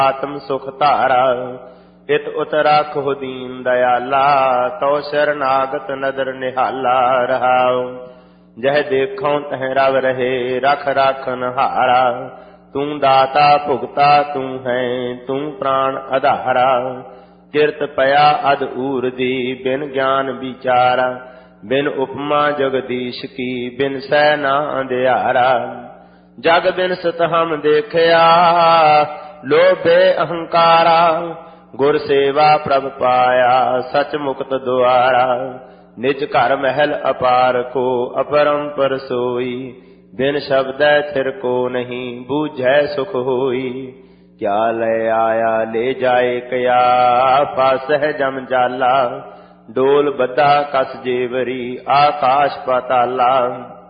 आत्म सुख धारा। इत उत राखो दीन दयाला, तो शरणागत नदर निहाला। रहाओ जह देखो तह रव रहे, रख राखन हारा। तू दाता भुगता तू है, तू प्राण आधारा। किरत पया अध ऊर्जी, बिन ज्ञान विचारा। बिन उपमा जगदीश की, बिन सैना अंधियारा। जग बिन सत हम देखया, लोभे अहंकारा। गुर सेवा प्रभ पाया, सच मुक्त द्वारा। निज घर महल अपार को, अपरंपर सोई। बिन शब्द थिर को नहीं, बूझै सुख होई। क्या ले आया ले जाए कया, फासह जम जाला। डोल बद्धा कस जेवरी, आकाश पाताला।